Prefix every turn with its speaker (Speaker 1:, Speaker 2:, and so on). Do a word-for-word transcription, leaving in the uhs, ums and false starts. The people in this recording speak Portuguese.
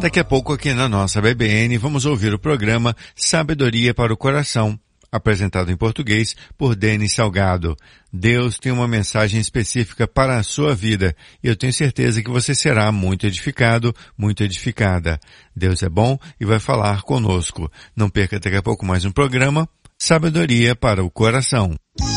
Speaker 1: Daqui a pouco aqui na nossa B B N vamos ouvir o programa Sabedoria para o Coração, apresentado em português por Denis Salgado. Deus tem uma mensagem específica para a sua vida e eu tenho certeza que você será muito edificado, muito edificada. Deus é bom e vai falar conosco. Não perca daqui a pouco mais um programa Sabedoria para o Coração.